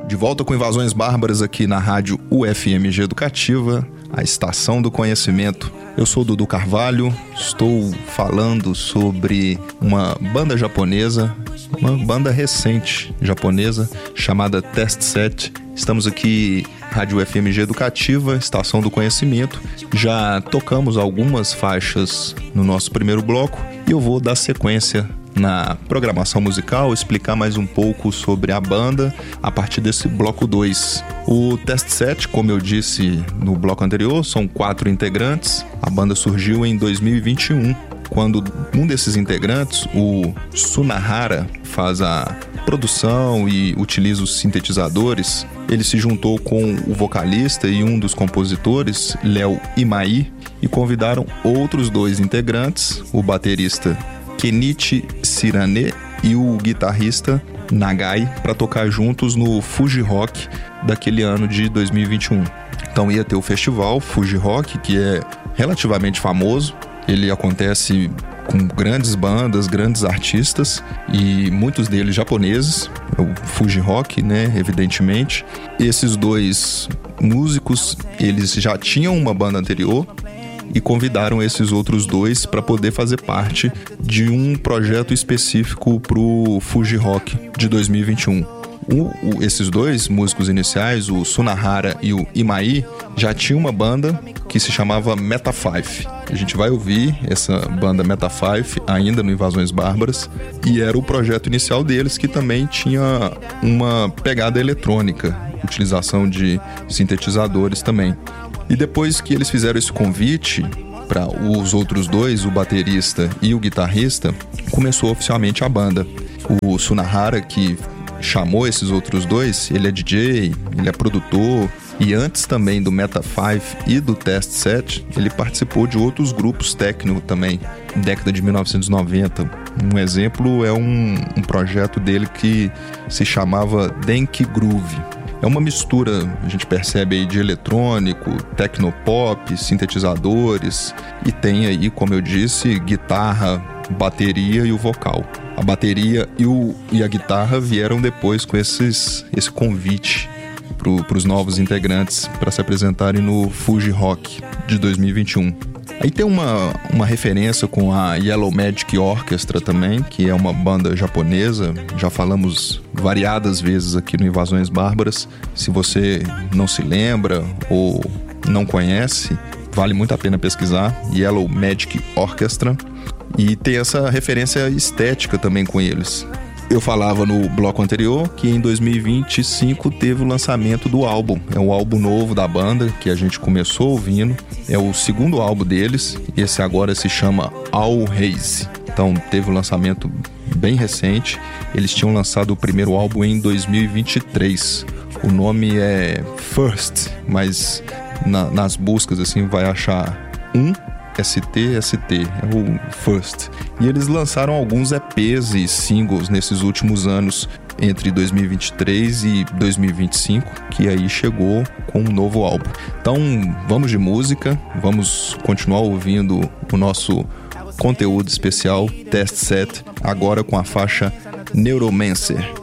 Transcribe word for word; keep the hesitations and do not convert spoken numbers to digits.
De volta com Invasões Bárbaras aqui na rádio U F M G Educativa, a estação do conhecimento. Eu sou Dudu Carvalho, estou falando sobre uma banda japonesa, uma banda recente japonesa chamada Test Set. Estamos aqui, rádio U F M G Educativa, estação do conhecimento. Já tocamos algumas faixas no nosso primeiro bloco e eu vou dar sequência na programação musical, explicar mais um pouco sobre a banda a partir desse bloco dois. O Test Set, como eu disse no bloco anterior, são quatro integrantes. A banda surgiu em dois mil e vinte e um, quando um desses integrantes, o Sunahara, faz a produção e utiliza os sintetizadores. Ele se juntou com o vocalista e um dos compositores, Léo Imai, e convidaram outros dois integrantes, o baterista Kenichi Sirane e o guitarrista Nagai, para tocar juntos no Fuji Rock daquele ano de dois mil e vinte e um. Então ia ter o festival Fuji Rock, que é relativamente famoso. Ele acontece com grandes bandas, grandes artistas e muitos deles japoneses. O Fuji Rock, né, evidentemente. Esses dois músicos, eles já tinham uma banda anterior e convidaram esses outros dois para poder fazer parte de um projeto específico para o Fuji Rock de dois mil e vinte e um. O, o, esses dois músicos iniciais, o Sunahara e o Imai, já tinham uma banda que se chamava Meta Five. A gente vai ouvir essa banda Meta Five ainda no Invasões Bárbaras, e era o projeto inicial deles, que também tinha uma pegada eletrônica, utilização de sintetizadores também. E depois que eles fizeram esse convite para os outros dois, o baterista e o guitarrista, começou oficialmente a banda. O Sunahara, que chamou esses outros dois, ele é D J, ele é produtor, e antes também do Meta Five e do Test Set, ele participou de outros grupos techno também, década de mil novecentos e noventa. Um exemplo é um, um projeto dele que se chamava Denki Groove. É uma mistura, a gente percebe aí, de eletrônico, tecnopop, sintetizadores, e tem aí, como eu disse, guitarra, bateria e o vocal. A bateria e, o, e a guitarra vieram depois com esses, esse convite para os novos integrantes para se apresentarem no Fuji Rock de dois mil e vinte e um. Aí tem uma, uma referência com a Yellow Magic Orchestra também, que é uma banda japonesa. Já falamos variadas vezes aqui no Invasões Bárbaras. Se você não se lembra ou não conhece, vale muito a pena pesquisar. Yellow Magic Orchestra. E tem essa referência estética também com eles. Eu falava no bloco anterior que em dois mil e vinte e cinco teve o lançamento do álbum. É um álbum novo da banda que a gente começou ouvindo. É o segundo álbum deles. Esse agora se chama All Haze. Então teve um lançamento bem recente. Eles tinham lançado o primeiro álbum em dois mil e vinte e três. O nome é First, mas na, nas buscas assim vai achar um S T S T, é o First. E eles lançaram alguns E Ps e singles nesses últimos anos, entre dois mil e vinte e três e dois mil e vinte e cinco, que aí chegou com um novo álbum. Então vamos de música, vamos continuar ouvindo o nosso conteúdo especial Test Set, agora com a faixa Neuromancer.